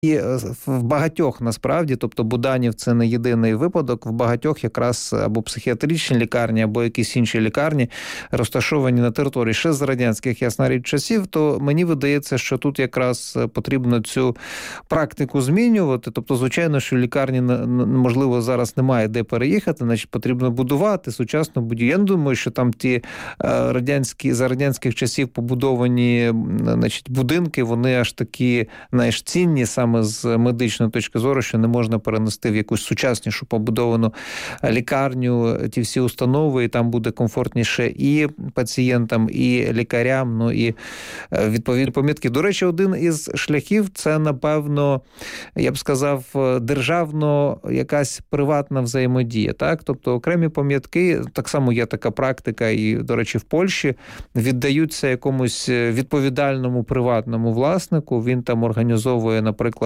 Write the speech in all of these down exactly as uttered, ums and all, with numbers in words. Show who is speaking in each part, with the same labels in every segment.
Speaker 1: І в багатьох, насправді, тобто Буданів – це не єдиний випадок, в багатьох якраз або психіатричні лікарні, або якісь інші лікарні розташовані на території ще з радянських, ясна річ, часів, то мені видається, що тут якраз потрібно цю практику змінювати. Тобто, звичайно, що лікарні, можливо, зараз немає де переїхати, значить потрібно будувати сучасну будівлю. Я не думаю, що там ті радянські, за радянських часів побудовані, значить, будинки, вони аж такі, знаєш, цінні саме з медичної точки зору, що не можна перенести в якусь сучаснішу побудовану лікарню ті всі установи, і там буде комфортніше і пацієнтам, і лікарям, ну і відповідні помітки. До речі, один із шляхів – це, напевно, я б сказав, державно якась приватна взаємодія, так? Тобто окремі пам'ятки, так само є така практика, і, до речі, в Польщі, віддаються якомусь відповідальному приватному власнику, він там організовує, наприклад,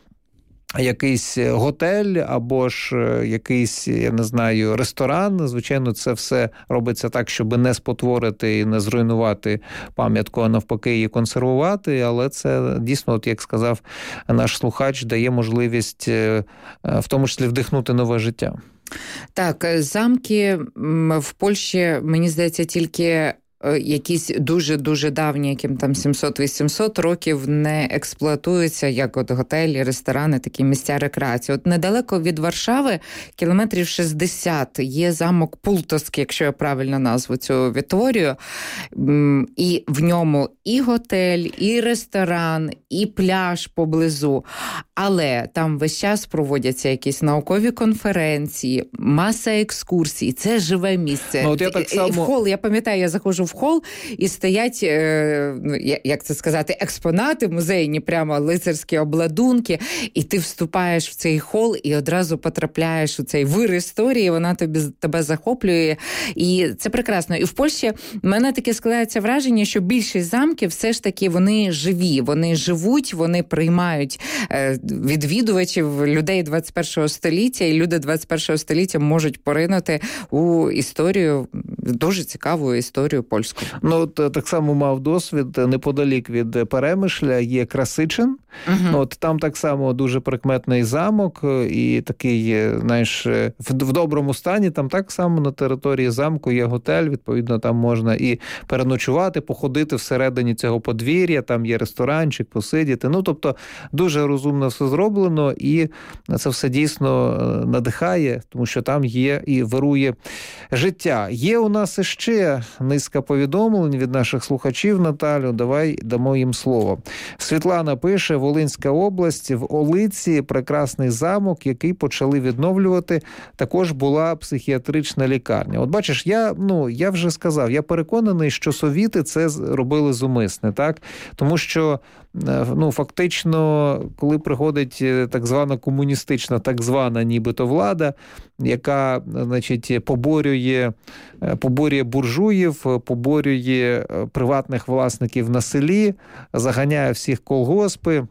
Speaker 1: якийсь готель або ж якийсь, я не знаю, ресторан. Звичайно, це все робиться так, щоб не спотворити і не зруйнувати пам'ятку, а навпаки її консервувати, але це дійсно, от як сказав наш слухач, дає можливість в тому числі вдихнути нове життя.
Speaker 2: Так, замки в Польщі, мені здається, тільки якісь дуже-дуже давні, яким там сімсот-вісімсот років, не експлуатуються як от готелі, ресторани, такі місця рекреації. От недалеко від Варшави, кілометрів шістдесят, є замок Пултовський, якщо я правильно назву цю відтворюю, і в ньому і готель, і ресторан, і пляж поблизу. Але там весь час проводяться якісь наукові конференції, маса екскурсій, це живе місце.
Speaker 1: Ну, от я так само...
Speaker 2: В хол, я пам'ятаю, я заходжу в хол, і стоять, як це сказати, експонати музейні, прямо лицарські обладунки, і ти вступаєш в цей хол і одразу потрапляєш у цей вир історії, вона тобі, тебе захоплює, і це прекрасно. І в Польщі в мене таке складається враження, що більшість замків все ж таки вони живі, вони живуть, вони приймають відвідувачів, людей двадцять першого століття, і люди двадцять першого століття можуть поринути у історію, дуже цікаву історію польську.
Speaker 1: Ну, так само мав досвід. Неподалік від Перемишля є Красичин. Uh-huh. От там так само дуже прикметний замок і такий, знаєш, в, в доброму стані. Там так само на території замку є готель, відповідно, там можна і переночувати, походити всередині цього подвір'я, там є ресторанчик, посидіти. Ну, тобто, дуже розумно все зроблено, і це все дійсно надихає, тому що там є і вирує життя. Є у нас іще низка повідомлень від наших слухачів, Наталю, давай дамо їм слово. Світлана пише: Волинська область, в Олиці прекрасний замок, який почали відновлювати, також була психіатрична лікарня. От бачиш, я, ну, я вже сказав, я переконаний, що совіти це робили зумисне, так? Тому що, ну, фактично, коли приходить так звана комуністична, так звана нібито влада, яка, значить, поборює, поборює буржуїв, поборює приватних власників на селі, заганяє всіх колгоспи,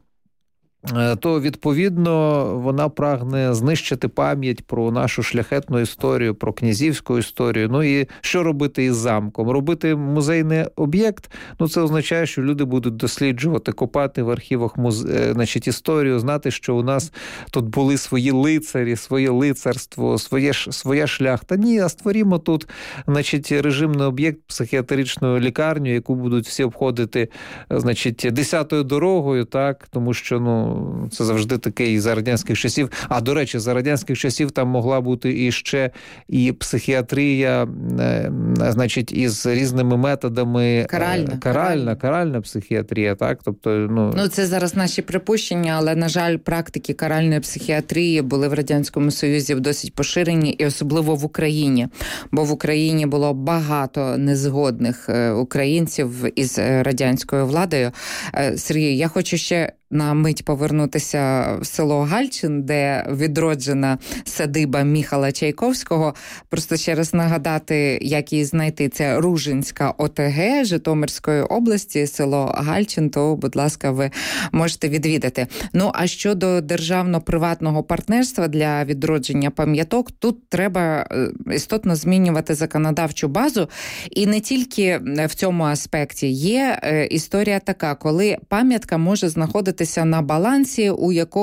Speaker 1: то, відповідно, вона прагне знищити пам'ять про нашу шляхетну історію, про князівську історію. Ну і що робити із замком? Робити музейний об'єкт? Ну, це означає, що люди будуть досліджувати, копати в архівах музе... значить, історію, знати, що у нас тут були свої лицарі, своє лицарство, своє, своя шляхта. Ні, а створімо тут, значить, режимний об'єкт, психіатричну лікарню, яку будуть всі обходити, значить, десятою дорогою, так, тому що, ну, це завжди такий за радянських часів. А, до речі, за радянських часів там могла бути і ще і психіатрія, значить, із різними методами.
Speaker 2: Каральна.
Speaker 1: Каральна, каральна психіатрія, так? Тобто, ну...
Speaker 2: ну, це зараз наші припущення, але, на жаль, практики каральної психіатрії були в Радянському Союзі досить поширені, і особливо в Україні. Бо в Україні було багато незгодних українців із радянською владою. Сергій, я хочу ще на мить повернутися в село Гальчин, де відроджена садиба Міхала Чайковського. Просто ще раз нагадати, як її знайти. Це Ружинська ОТГ Житомирської області, село Гальчин, то, будь ласка, ви можете відвідати. Ну, а щодо державно-приватного партнерства для відродження пам'яток, тут треба істотно змінювати законодавчу базу. І не тільки в цьому аспекті. Є історія така, коли пам'ятка може знаходитися знаходитися на балансі, у якого